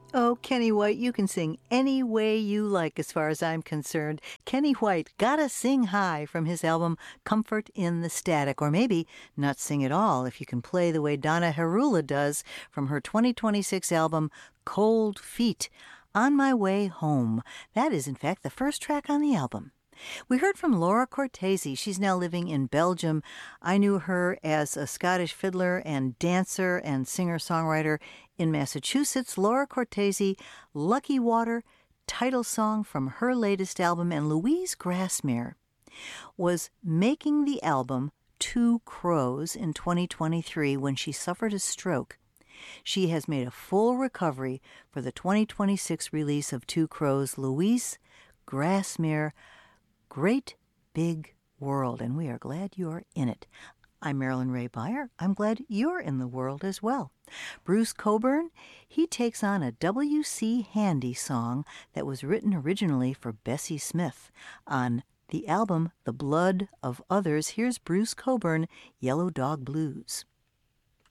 Oh, Kenny White, you can sing any way you like as far as I'm concerned. Kenny White, Gotta Sing High from his album Comfort in the Static. Or maybe not sing at all if you can play the way Donna Harula does from her 2026 album Cold Feet. On My Way Home. That is, in fact, the first track on the album. We heard from Laura Cortese. She's now living in Belgium. I knew her as a Scottish fiddler and dancer and singer-songwriter in Massachusetts. Laura Cortese, Lucky Water, title song from her latest album, and Louise Grassmere was making the album Two Crows in 2023 when she suffered a stroke. She has made a full recovery for the 2026 release of Two Crows. Louise Grassmere, Great Big World, and we are glad you're in it. I'm Marilyn Ray Beyer. I'm glad you're in the world as well. Bruce Cockburn, he takes on a W.C. Handy song that was written originally for Bessie Smith. On the album The Blood of Others, here's Bruce Cockburn, Yellow Dog Blues.